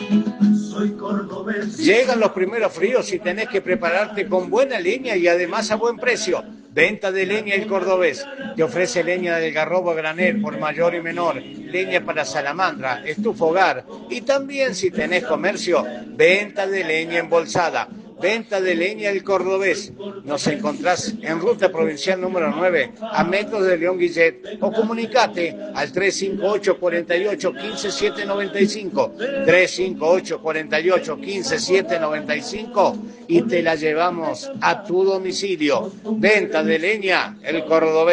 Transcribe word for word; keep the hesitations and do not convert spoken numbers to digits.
Soy cordobés. Llegan los primeros fríos y tenés que prepararte con buena leña y además a buen precio. Venta de leña El Cordobés. Te ofrece leña del garrobo a granel por mayor y menor, leña para salamandra, estufa hogar y también si tenés comercio, venta de leña embolsada. Venta de leña El Cordobés. Nos encontrás en Ruta Provincial número nueve, a metros de León Guillet, o comunicate al tres cinco ocho, cuatro ocho, uno cinco, siete nueve cinco, tres cinco ocho, cuatro ocho, uno cinco, siete nueve cinco y te la llevamos a tu domicilio. Venta de leña El Cordobés.